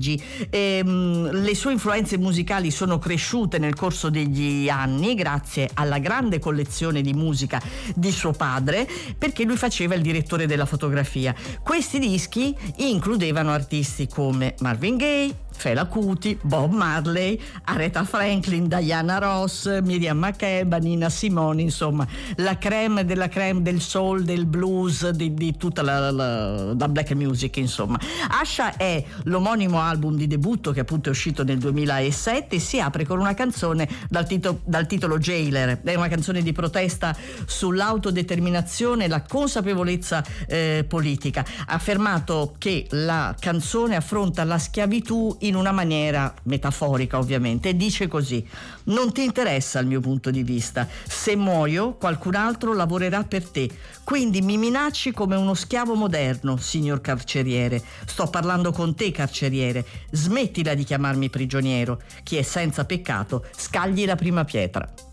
Parigi. Le sue influenze musicali sono cresciute nel corso degli anni grazie alla grande collezione di musica di suo padre, perché lui faceva il direttore della fotografia. Questi dischi includevano artisti come Marvin Gaye, Fela Kuti, Bob Marley, Aretha Franklin, Diana Ross, Miriam Makeba, Nina Simone, insomma la crème della crème del soul, del blues, di tutta la black music, insomma. Asha è l'omonimo album di debutto che appunto è uscito nel 2007 e si apre con una canzone dal titolo Jailer. È una canzone di protesta sull'autodeterminazione e la consapevolezza politica. Ha affermato che la canzone affronta la schiavitù in una maniera metaforica, ovviamente, e dice così: non ti interessa il mio punto di vista, se muoio qualcun altro lavorerà per te, quindi mi minacci come uno schiavo moderno, signor carceriere. Sto parlando con te, carceriere, smettila di chiamarmi prigioniero, chi è senza peccato scagli la prima pietra.